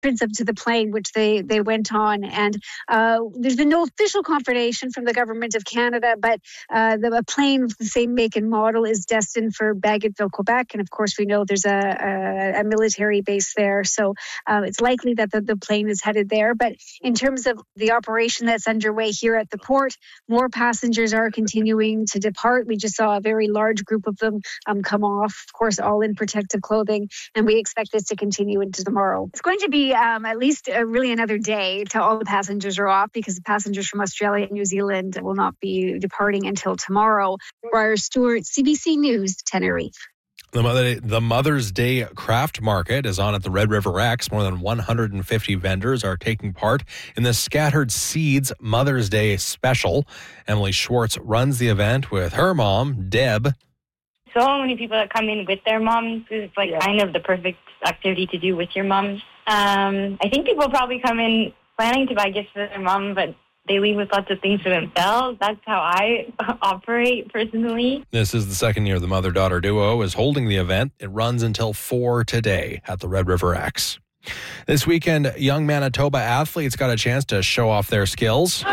entrance up to the plane, which they went on. And there's been no official confirmation from the government of Canada, but a plane of the same make and model is destined for Bagotville, Quebec. And of course, we know there's a military base there. So it's likely that the plane is headed there. But in terms of the operation that's underway here at the port, more passengers are continuing to depart. We just saw a very large group of them come off, of course, all in protective clothing. And we expect this to continue into tomorrow. It's going to be at least really another day till all the passengers are off, because the passengers from Australia and New Zealand will not be departing until tomorrow. Briar Stewart, CBC News, Tenerife. The Mother's Day Craft Market is on at the Red River X. More than 150 vendors are taking part in the Scattered Seeds Mother's Day Special. Emily Schwartz runs the event with her mom, Deb. So many people that come in with their moms. It's kind of the perfect activity to do with your moms. I think people probably come in planning to buy gifts for their mom, but they leave with lots of things for themselves. That's how I operate personally. This is the second year the mother-daughter duo is holding the event. It runs until 4 today at the Red River X. This weekend, young Manitoba athletes got a chance to show off their skills.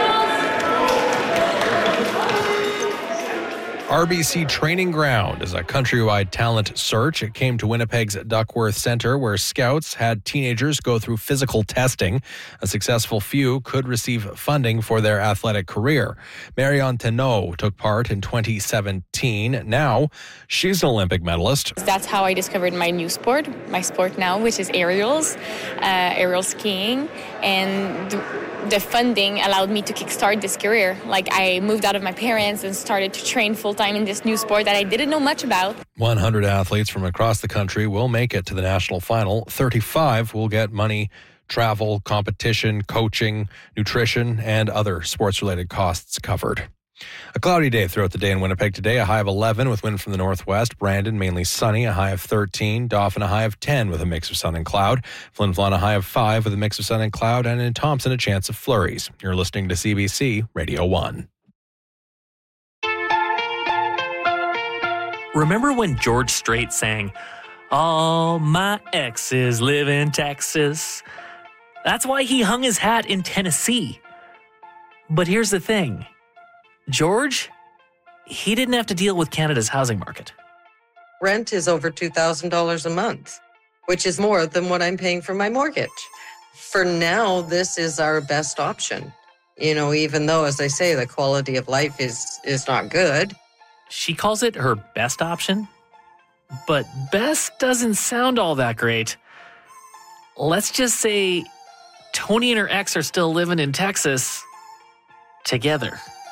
RBC Training Ground is a countrywide talent search. It came to Winnipeg's Duckworth Centre, where scouts had teenagers go through physical testing. A successful few could receive funding for their athletic career. Marion Thénault took part in 2017. Now, she's an Olympic medalist. That's how I discovered my new sport, my sport now, which is aerials, aerial skiing. And the funding allowed me to kickstart this career. I moved out of my parents and started to train full-time in this new sport that I didn't know much about. 100 athletes from across the country will make it to the national final. 35 will get money, travel, competition, coaching, nutrition, and other sports-related costs covered. A cloudy day throughout the day in Winnipeg today, a high of 11 with wind from the northwest. Brandon, mainly sunny, a high of 13. Dauphin, a high of 10 with a mix of sun and cloud. Flin Flon, a high of 5 with a mix of sun and cloud. And in Thompson, a chance of flurries. You're listening to CBC Radio 1. Remember when George Strait sang, "All my exes live in Texas"? That's why he hung his hat in Tennessee. But here's the thing. George, he didn't have to deal with Canada's housing market. Rent is over $2,000 a month, which is more than what I'm paying for my mortgage. For now, this is our best option. Even though, as I say, the quality of life is not good. She calls it her best option, but best doesn't sound all that great. Let's just say Tony and her ex are still living in Texas together.